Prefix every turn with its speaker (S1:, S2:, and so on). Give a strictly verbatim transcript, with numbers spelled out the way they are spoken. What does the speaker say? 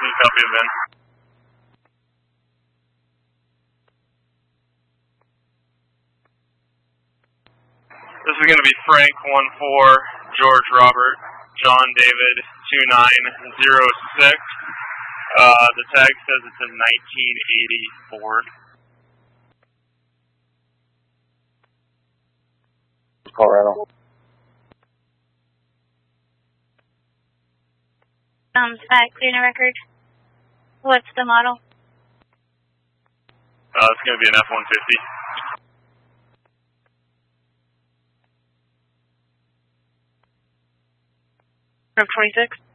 S1: Please copy the V I N. This is going to be Frank one four, George Robert, John David two nine zero six. Uh, the tag says it's a nineteen eighty Ford.
S2: Colorado.
S3: Um, fact, clear the record. What's the model?
S1: Uh, it's going to be an F one fifty.
S3: Group twenty-six.